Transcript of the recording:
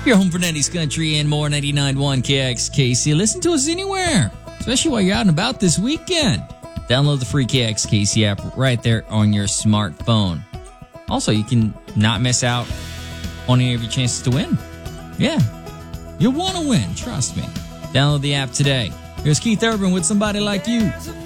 Your home for 90s country and more. 99.1 KXKC. Listen to us anywhere, especially while you're out and about this weekend. Download the free KXKC app right there on your smartphone. Also, you can not miss out on any of your chances to win. Yeah, you'll want to win, trust me. Download the app today. Here's Keith Urban with Somebody Like You.